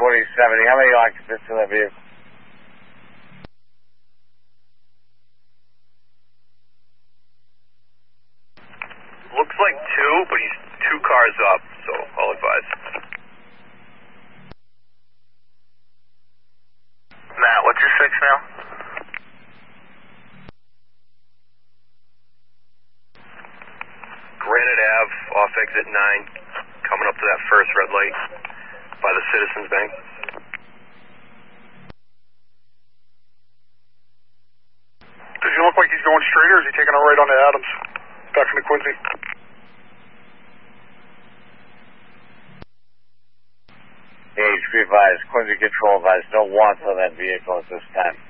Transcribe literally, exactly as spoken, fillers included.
twenty seventy. How many occupants in that vehicle? Looks like two, but he's two cars up, so I'll advise. Matt, what's your six now? Granite Ave, off exit nine, coming up to that first red light by the Citizens Bank. Does he look like he's going straight, or is he taking a right onto Adams, back from the Quincy? H P advised, Quincy Control advised, no wants on that vehicle at this time.